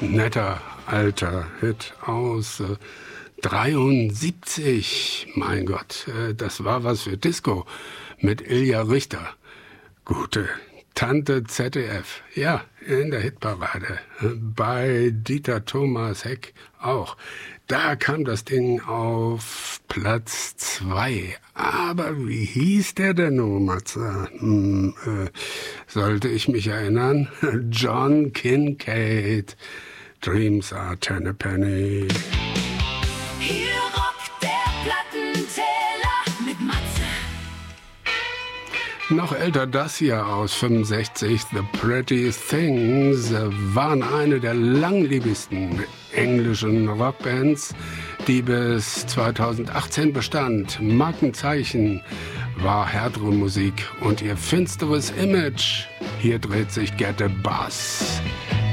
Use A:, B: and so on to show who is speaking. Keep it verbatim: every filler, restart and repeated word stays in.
A: netter alter Hit aus äh, dreiundsiebzig. Mein Gott, äh, das war was für Disco mit Ilja Richter. Gute Tante Z D F, ja, in der Hitparade. Bei Dieter Thomas Heck auch. Da kam das Ding auf Platz zwei. Aber wie hieß der denn nun, Matze? Hm, äh, sollte ich mich erinnern? John Kincaid. Dreams are ten a penny.
B: Hier rockt der Plattenteller mit Matze.
A: Noch älter das hier aus fünfundsechzig, The Pretty Things, waren eine der langlebigsten englischen Rockbands, die bis zweitausendachtzehn bestand. Markenzeichen war härtere Musik und ihr finsteres Image. Hier dreht sich Get a Buzz.